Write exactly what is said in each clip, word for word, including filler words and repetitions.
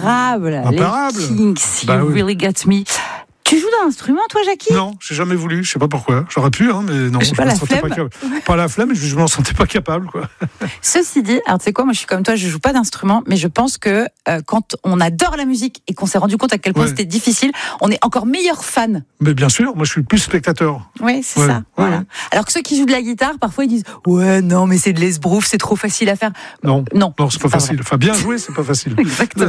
Imparable. Imparable. Les Kinks, Bah You oui. Really Got Me. Tu joues d'un instrument, toi, Jackie ? Non, j'ai jamais voulu, je sais pas pourquoi. J'aurais pu, hein, mais non, Je sais je pas, me la sentais pas flemme. capable. Pas la flemme, je, je m'en sentais pas capable, quoi. Ceci dit, alors tu sais quoi, moi je suis comme toi, je joue pas d'instrument, mais je pense que euh, quand on adore la musique et qu'on s'est rendu compte à quel point Ouais. c'était difficile, on est encore meilleur fan. Mais bien sûr, moi je suis plus spectateur. Oui, c'est Ouais, ça. ouais, Voilà. ouais. Alors que ceux qui jouent de la guitare, parfois ils disent ouais, non, mais c'est de l'esbrouf, c'est trop facile à faire. Non, Non, non, c'est pas pas facile. Enfin, bien jouer, c'est pas facile. Exactement.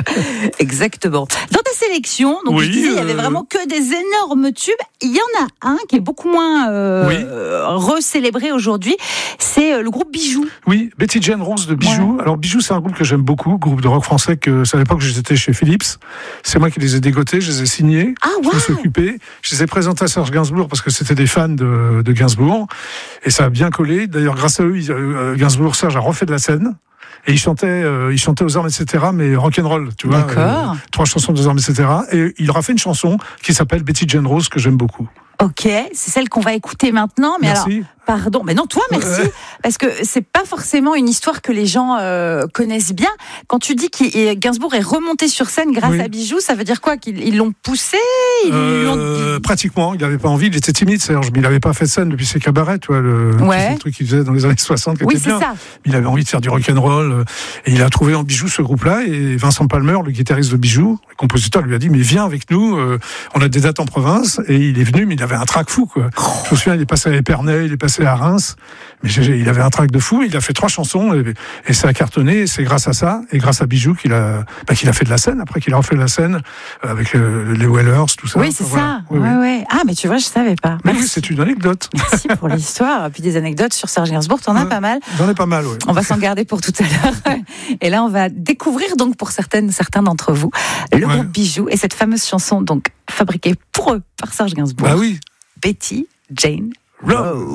Exactement. Dans ta sélection, donc Oui, je disais, il y avait euh, vraiment que des énormes tubes. Il y en a un qui est beaucoup moins euh, Oui. euh, recélébré aujourd'hui. C'est euh, le groupe Bijoux. Oui, Betty Jane Rose de Bijoux. Alors Bijoux, c'est un groupe que j'aime beaucoup, groupe de rock français que c'est à l'époque que j'étais chez Philips. C'est moi qui les ai dégotés, je les ai signés. Ah Je me ouais. suis occupé. Je les ai présentés à Serge Gainsbourg parce que c'était des fans de, de Gainsbourg. Et ça a bien collé. D'ailleurs, grâce à eux, ils- euh, Gainsbourg, Serge a refait de la scène. Et il chantait, euh, il chantait aux armes, et cetera, mais rock'n'roll, tu vois. D'accord. euh, trois chansons aux armes, et cetera. Et il aura fait une chanson qui s'appelle Betty Jane Rose, que j'aime beaucoup. Ok, c'est celle qu'on va écouter maintenant. Mais Merci. alors, pardon, mais non, toi, merci, Ouais. parce que c'est pas forcément une histoire que les gens euh, connaissent bien. Quand tu dis que Gainsbourg est remonté sur scène grâce Oui. à Bijoux, ça veut dire quoi ? Qu'ils ils l'ont poussé ils l'ont... Euh, pratiquement, il n'avait pas envie, il était timide, Serge, mais il n'avait pas fait de scène depuis ses cabarets, tu vois, le, Ouais. le truc qu'il faisait dans les années soixante qui Oui, était c'est bien. ça. Il avait envie de faire du rock'n'roll, euh, et il a trouvé en Bijoux ce groupe-là, et Vincent Palmer, le guitariste de Bijoux, le compositeur, lui a dit, mais viens avec nous, euh, on a des dates en province, et il est venu, mais il avait un trac fou, quoi. Je me souviens, il est passé à Épernay, il est passé à Reims, mais j'ai- il avait un trac de fou, il a fait trois chansons, et, et ça a cartonné, et c'est grâce à ça, et grâce à Bijoux qu'il a, bah, qu'il a fait de la scène, après qu'il a refait de la scène, euh, avec euh, les Wellers, tout ça. Oui, c'est Enfin, ça. voilà. Oui, ouais, oui. ouais. Ah, mais tu vois, je savais pas. Mais oui, Merci. c'est une anecdote. Merci pour l'histoire. Puis des anecdotes sur Serge Gainsbourg, t'en as Ouais. pas mal. J'en ai pas mal, oui. On va s'en garder pour tout à l'heure. Et là, on va découvrir donc pour certaines, certains d'entre vous le Ouais. groupe Bijoux et cette fameuse chanson donc fabriquée pour eux par Serge Gainsbourg. Bah oui. Betty Jane Rose.